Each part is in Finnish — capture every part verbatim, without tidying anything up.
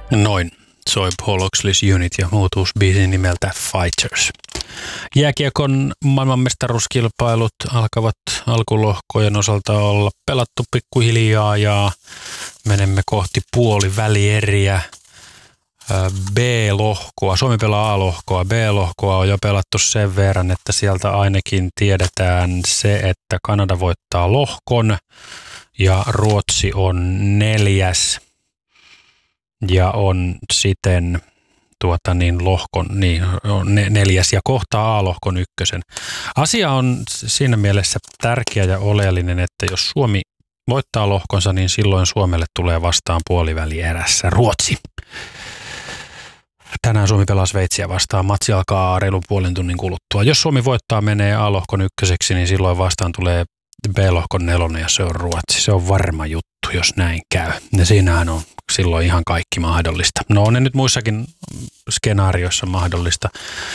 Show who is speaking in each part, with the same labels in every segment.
Speaker 1: Noin soi Paul Oakley's Unit ja muutuusbiisi nimeltä Fighters. Jääkiekon maailmanmestaruuskilpailut alkavat alkulohkojen osalta olla pelattu pikkuhiljaa ja menemme kohti puolivälieriä. B-lohkoa, Suomi pelaa A-lohkoa, B-lohkoa on jo pelattu sen verran, että sieltä ainakin tiedetään se, että Kanada voittaa lohkon ja Ruotsi on neljäs ja on siten tuota niin lohkon, niin on neljäs ja kohtaa A-lohkon ykkösen. Asia on siinä mielessä tärkeä ja oleellinen, että jos Suomi voittaa lohkonsa, niin silloin Suomelle tulee vastaan puolivälierässä Ruotsi. Tänään Suomi pelaa Sveitsiä vastaan. Matsi alkaa reilun puolen tunnin kuluttua. Jos Suomi voittaa, menee A-lohkon ykköseksi, niin silloin vastaan tulee B-lohkon nelonen ja se on Ruotsi. Se on varma juttu, jos näin käy. Ja siinähän on silloin ihan kaikki mahdollista. No on ne nyt muissakin skenaarioissa mahdollista.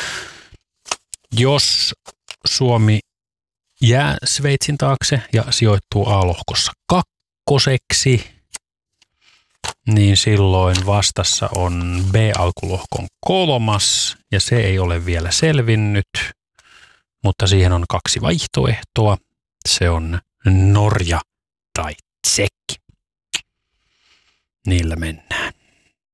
Speaker 1: Jos Suomi jää Sveitsin taakse ja sijoittuu A-lohkossa kakkoseksi, niin silloin vastassa on B-alkulohkon kolmas, ja se ei ole vielä selvinnyt, mutta siihen on kaksi vaihtoehtoa. Se on Norja tai Tsekki. Niillä mennään.